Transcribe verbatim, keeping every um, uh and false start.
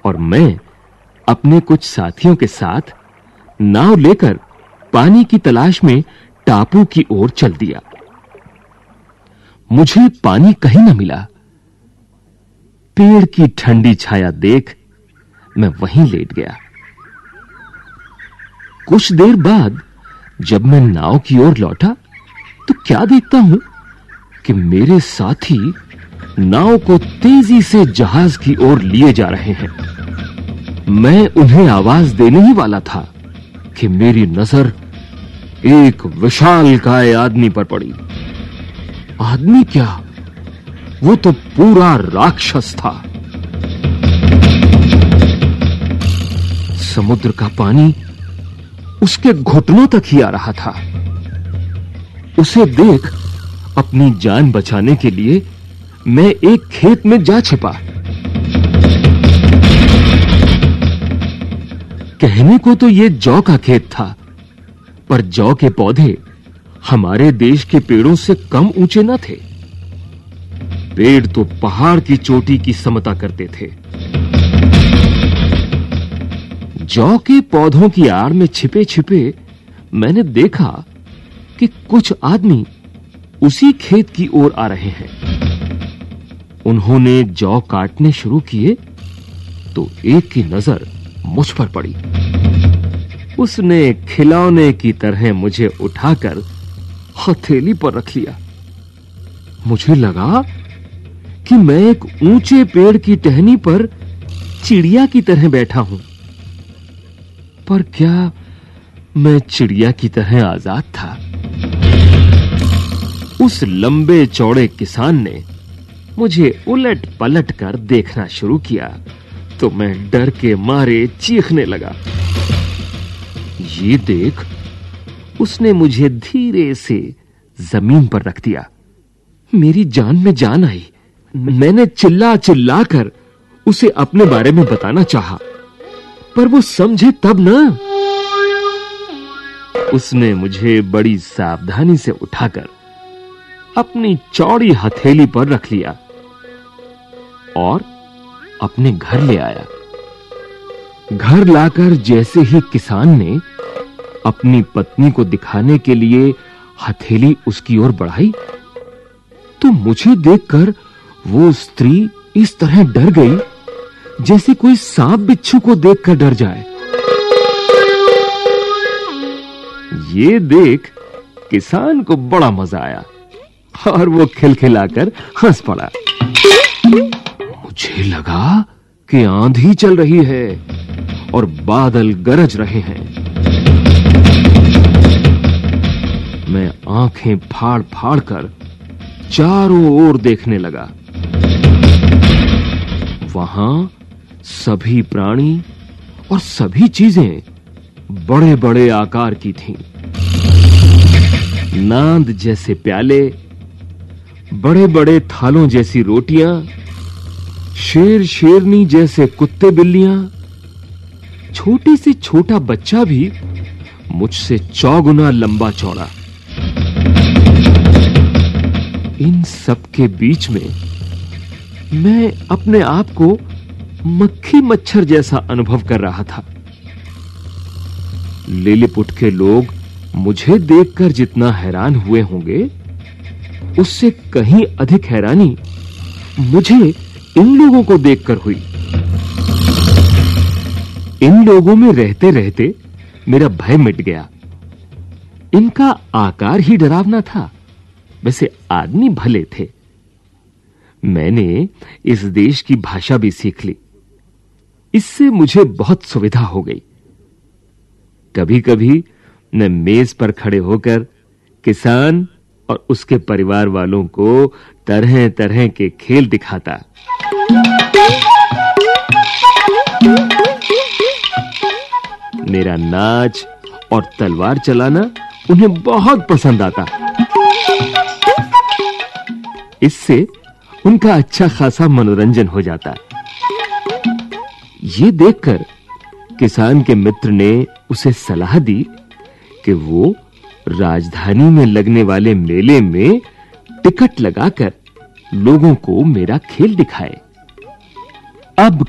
और मैं अपने कुछ साथियों के साथ नाव लेकर पानी की तलाश में टापू की ओर चल दिया। मुझे पानी कहीं न मिला। पेड़ की ठंडी छाया देख मैं वहीं लेट गया। कुछ देर बाद जब मैं नाव की ओर लौटा तो क्या देखता हूं कि मेरे साथी नाव को तेजी से जहाज की ओर लिए जा रहे हैं। मैं उन्हें आवाज देने ही वाला था कि मेरी नजर एक विशालकाय आदमी पर पड़ी। आदमी क्या, वो तो पूरा राक्षस था। समुद्र का पानी उसके घुटनों तक ही आ रहा था। उसे देख अपनी जान बचाने के लिए मैं एक खेत में जा छिपा। कहने को तो यह जौ का खेत था, पर जौ के पौधे हमारे देश के पेड़ों से कम ऊंचे न थे। पेड़ तो पहाड़ की चोटी की समता करते थे। जौ के पौधों की आड़ में छिपे छिपे मैंने देखा कि कुछ आदमी उसी खेत की ओर आ रहे हैं। उन्होंने जौ काटने शुरू किए तो एक की नजर मुझ पर पड़ी। उसने खिलौने की तरह मुझे उठाकर हथेली पर रख लिया। मुझे लगा कि मैं एक ऊंचे पेड़ की टहनी पर चिड़िया की तरह बैठा हूं। पर क्या मैं चिड़िया की तरह आजाद था? उस लंबे चौड़े किसान ने मुझे उलट पलट कर देखना शुरू किया तो मैं डर के मारे चीखने लगा। ये देख उसने मुझे धीरे से जमीन पर रख दिया। मेरी जान में जान आई। मैंने चिल्ला चिल्ला कर उसे अपने बारे में बताना चाहा, पर वो समझे तब ना। उसने मुझे बड़ी सावधानी से उठाकर अपनी चौड़ी हथेली पर रख लिया और अपने घर ले आया। घर लाकर जैसे ही किसान ने अपनी पत्नी को दिखाने के लिए हथेली उसकी ओर बढ़ाई तो मुझे देखकर वो स्त्री इस तरह डर गई जैसे कोई सांप बिच्छू को देखकर डर जाए। ये देख किसान को बड़ा मजा आया और वो खिलखिलाकर हंस पड़ा। मुझे लगा कि आंधी चल रही है और बादल गरज रहे हैं। मैं आंखें फाड़ फाड़ कर चारों ओर देखने लगा। वहां सभी प्राणी और सभी चीजें बड़े बड़े आकार की थीं। नांद जैसे प्याले, बड़े बड़े थालों जैसी रोटियां, शेर शेरनी जैसे कुत्ते बिल्लियां, छोटी से छोटा बच्चा भी मुझसे चौगुना लंबा चौड़ा। इन सब के बीच में मैं अपने आप को मक्खी मच्छर जैसा अनुभव कर रहा था। लिलीपुट के लोग मुझे देखकर जितना हैरान हुए होंगे, उससे कहीं अधिक हैरानी मुझे इन लोगों को देखकर हुई। इन लोगों में रहते रहते मेरा भय मिट गया। इनका आकार ही डरावना था, वैसे आदमी भले थे। मैंने इस देश की भाषा भी सीख ली। इससे मुझे बहुत सुविधा हो गई। कभी-कभी मैं मेज पर खड़े होकर किसान और उसके परिवार वालों को तरह-तरह के खेल दिखाता। मेरा नाच और तलवार चलाना उन्हें बहुत पसंद आता। इससे उनका अच्छा खासा मनोरंजन हो जाता। ये देखकर किसान के मित्र ने उसे सलाह दी कि वो राजधानी में लगने वाले मेले में टिकट लगाकर लोगों को मेरा खेल दिखाए। अब